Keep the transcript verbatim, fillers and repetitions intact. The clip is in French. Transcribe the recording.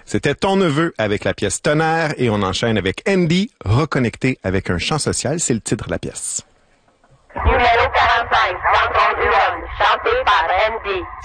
C'était Ton neveu avec la pièce Tonnerre et on enchaîne avec Andy, Reconnecté avec un chant social. C'est le titre de la pièce. Numéro quarante-cinq, Rencontre humaine, chanté par Andy.